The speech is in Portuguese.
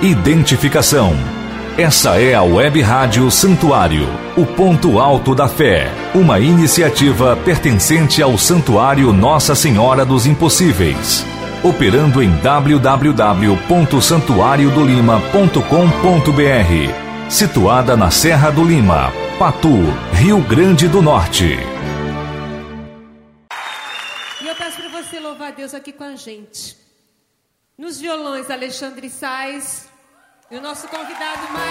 identificação. Essa é a Web Rádio Santuário, o ponto alto da fé, uma iniciativa pertencente ao Santuário Nossa Senhora dos Impossíveis, operando em www.santuariodolima.com.br, situada na Serra do Lima, Patu, Rio Grande do Norte. E eu peço para você louvar a Deus aqui com a gente. Nos violões, Alexandre Sais, e o nosso convidado mais